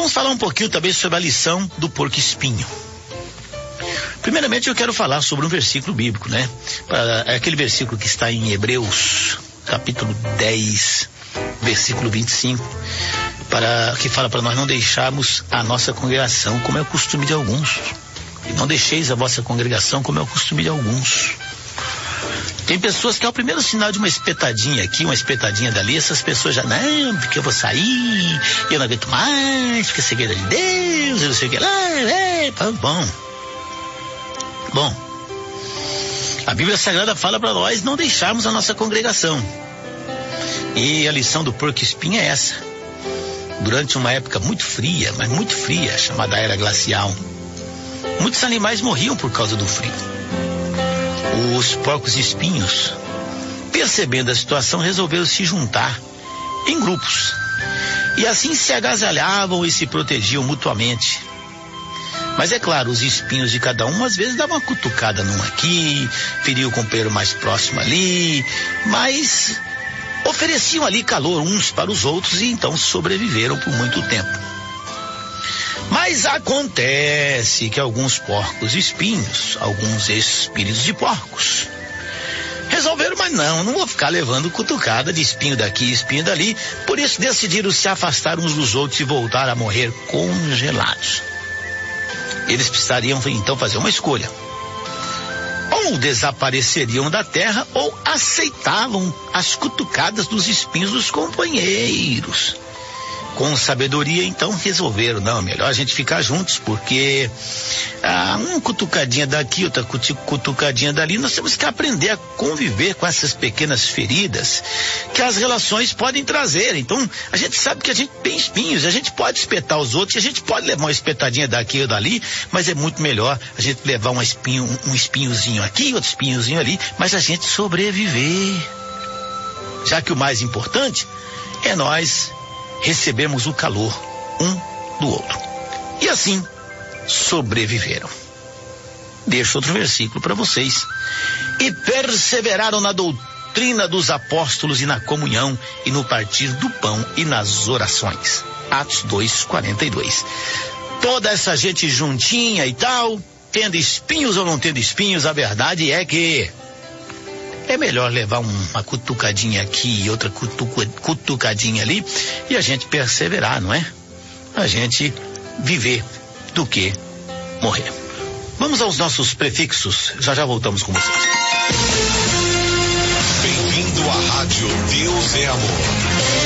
vamos falar um pouquinho também sobre a lição do porco-espinho. Primeiramente eu quero falar sobre um versículo bíblico, né? Aquele versículo que está em Hebreus, capítulo 10, versículo 25, que fala para nós não deixarmos a nossa congregação, como é o costume de alguns. E não deixeis a vossa congregação, como é o costume de alguns. Tem pessoas que é o primeiro sinal de uma espetadinha aqui, uma espetadinha dali, essas pessoas já, não, porque eu vou sair, eu não aguento mais, porque é segredo de Deus, eu não sei o que lá, Bom, a Bíblia Sagrada fala para nós não deixarmos a nossa congregação. E a lição do porco-espinho é essa. Durante uma época muito fria, mas muito fria, chamada Era Glacial, muitos animais morriam por causa do frio. Os porcos-espinhos, percebendo a situação, resolveram se juntar em grupos. E assim se agasalhavam e se protegiam mutuamente. Mas é claro, os espinhos de cada um às vezes davam uma cutucada num aqui, feriam o companheiro mais próximo ali, mas ofereciam ali calor uns para os outros e então sobreviveram por muito tempo. Mas acontece que alguns porcos espinhos, alguns espíritos de porcos, resolveram, mas não vou ficar levando cutucada de espinho daqui, espinho dali, por isso decidiram se afastar uns dos outros e voltar a morrer congelados. Eles precisariam então fazer uma escolha. Ou desapareceriam da terra ou aceitavam as cutucadas dos espinhos dos companheiros. Com sabedoria, então, resolveram, não, é melhor a gente ficar juntos, porque uma cutucadinha daqui, outra cutucadinha dali, nós temos que aprender a conviver com essas pequenas feridas que as relações podem trazer. Então, a gente sabe que a gente tem espinhos, a gente pode espetar os outros, a gente pode levar uma espetadinha daqui ou dali, mas é muito melhor a gente levar um espinhozinho aqui, outro espinhozinho ali, mas a gente sobreviver. Já que o mais importante é nós recebemos o calor um do outro. E assim sobreviveram. Deixo outro versículo para vocês. E perseveraram na doutrina dos apóstolos e na comunhão e no partir do pão e nas orações. Atos 2:42. Toda essa gente juntinha e tal, tendo espinhos ou não tendo espinhos, a verdade é que é melhor levar uma cutucadinha aqui e outra cutucadinha ali e a gente perseverar, não é? A gente viver do que morrer. Vamos aos nossos prefixos, já voltamos com vocês. Bem-vindo à Rádio Deus é Amor.